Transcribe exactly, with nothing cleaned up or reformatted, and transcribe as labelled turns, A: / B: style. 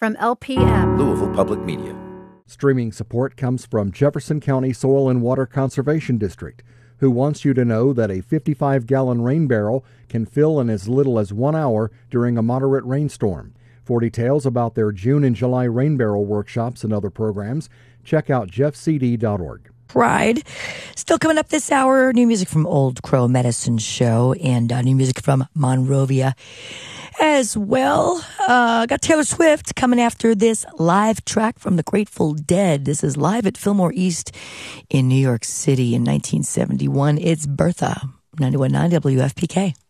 A: from L P M,
B: Louisville Public Media.
C: Streaming support comes from Jefferson County Soil and Water Conservation District, who wants you to know that a fifty-five gallon rain barrel can fill in as little as one hour during a moderate rainstorm. For details about their June and July rain barrel workshops and other programs, check out jeff c d dot org.
D: Pride. Still coming up this hour, new music from Old Crow Medicine Show and uh, new music from Monrovia as well. Uh, got Taylor Swift coming after this live track from the Grateful Dead. This is live at Fillmore East in New York City in nineteen seventy-one. It's Bertha, ninety-one point nine W F P K.